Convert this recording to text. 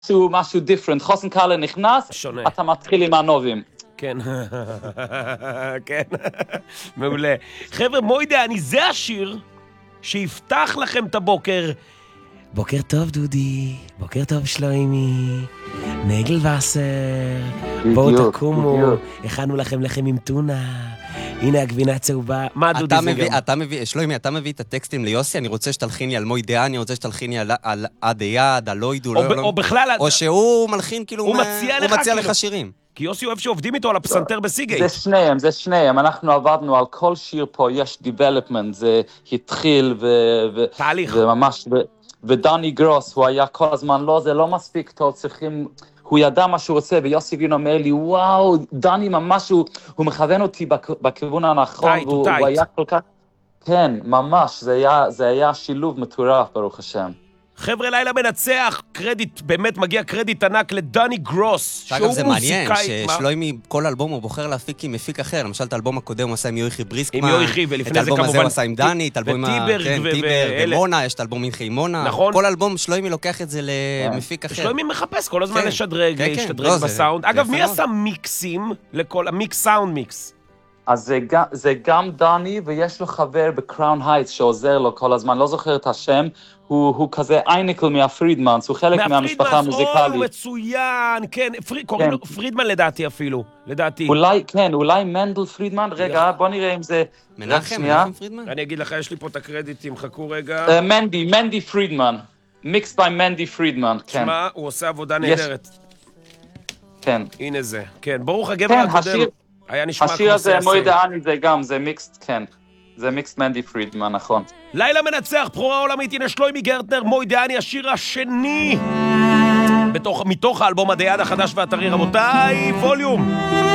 משהו different, חוסן קאלה נכנס, שונה. אתה מתחיל עם הנובים. כן, כן, מעולה. חבר'ה, מוידה, זה השיר שיפתח לכם את הבוקר. בוקר טוב דודי, בוקר טוב שלוימי, נגל וסר, בואו תקומו, הכנו לכם לחם עם טונה, הנה הגבינה צהובה. מה דודי זה גם? שלוימי, אתה מביא את הטקסטים ליוסי, אני רוצה שתלחין לי על מוידה, אני רוצה שתלחין לי על עד היד, על לוידו, או בכלל, או שהוא מלחין כאילו, הוא מציע לך שירים. כי יוסי אוהב שעובדים איתו על הפסנתר בסיגייט. זה שניהם, אנחנו עבדנו על כל שיר פה, יש development, זה התחיל תהליך. וממש, ודני גרוס, הוא היה כל הזמן, לא, זה לא מספיק טוב, צריכים, הוא ידע מה שהוא רוצה, ויוסי וין אומר לי, וואו, דני ממש, הוא מכוון אותי בכיוון הנכון, והוא היה כל כך, כן, ממש, זה היה שילוב מטורף, ברוך השם. חבר'ה, לילה מנצח, קרדיט, באמת מגיע קרדיט ענק לדני גרוס, שהוא אגב, זה מעניין, מוזיקאי. ששלוימי, כל אלבום הוא בוחר להפיק עם מפיק אחר, למשל את האלבום הקודם הוא עשה עם יויכי בריסקמן, עם יויכי, ולפני זה את האלבום הזה כמובן, הוא עשה עם דני, את האלבום וטיברג, טיבר, ומונה, יש את האלבום מינכי עם מונה, נכון. כל אלבום שלוימי לוקח את זה למפיק אחר. שלוימי מחפש כל הזמן לשדרג, להשתדרג בסאונד. אגב, מי עשה מיקסים לכל, המיקס סאונד מיקס? אז זה גם דני, ויש לו חבר בקראון הייטס שעוזר לו כל הזמן, לא זוכר את השם, הוא כזה אייניקל מהפרידמנס, הוא חלק מהמשפחה המוזיקלית. מצוין, כן, קוראים לו פרידמן לדעתי אפילו, לדעתי. אולי מנדל פרידמן, רגע, בוא נראה אם זה... מנחם פרידמן? אני אגיד לך, יש לי פה את הקרדיטים, חכו רגע. מנדי פרידמן, מיקס ביי מנדי פרידמן, כן. שמע, הוא עושה עבודה נהדרת. כן. הנה זה, כן, ברוך הגבר הקודם. השיר הזה, מוידה אני זה גם, זה מיקסט, כן. זה מיקסט מנדי פרידמן, נכון. לילה מנצח, בחורה עולמית, הנה שלוימי גרטנר, מוידה אני, השיר השני. מתוך האלבום עד היד החדש והטרי, רבותיי, ווליום.